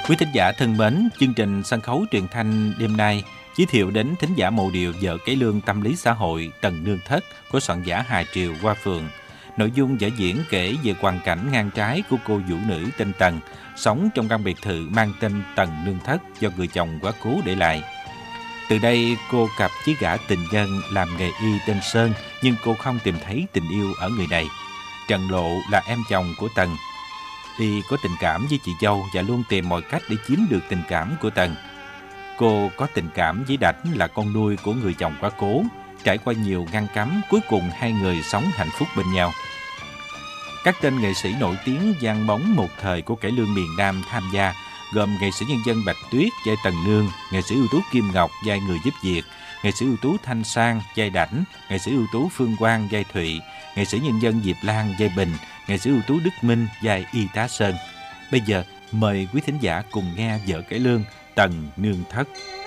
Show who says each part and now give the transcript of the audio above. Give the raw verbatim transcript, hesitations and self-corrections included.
Speaker 1: Quý thính giả thân mến, chương trình sân khấu truyền thanh đêm nay giới thiệu đến thính giả mộ điệu Vợ Cải Lương tâm lý xã hội Tần Nương Thất của soạn giả Hà Triều Hoa Phường. Nội dung vở diễn kể về hoàn cảnh ngang trái của cô vũ nữ tên Tần, sống trong căn biệt thự mang tên Tần Nương Thất do người chồng quá cố để lại. Từ đây cô cặp với gã tình nhân làm nghề y tên Sơn, nhưng cô không tìm thấy tình yêu ở người này. Trần Lộ là em chồng của Tần. Y có tình cảm với chị dâu và luôn tìm mọi cách để chiếm được tình cảm của Tần. Cô có tình cảm với Đảnh là con nuôi của người chồng quá cố. Trải qua nhiều ngăn cấm, cuối cùng hai người sống hạnh phúc bên nhau. Các tên nghệ sĩ nổi tiếng vang bóng một thời của cải lương miền Nam tham gia, gồm nghệ sĩ nhân dân Bạch Tuyết vai Tần Nương, nghệ sĩ ưu tú Kim Ngọc vai người giúp việc, nghệ sĩ ưu tú Thanh Sang vai Đảnh, nghệ sĩ ưu tú Phương Quang vai Thụy, nghệ sĩ nhân dân Diệp Lan vai Bình, nghệ sĩ ưu tú Đức Minh vai Y tá Sơn. Bây giờ mời quý thính giả cùng nghe vở cải lương Tần Nương Thất.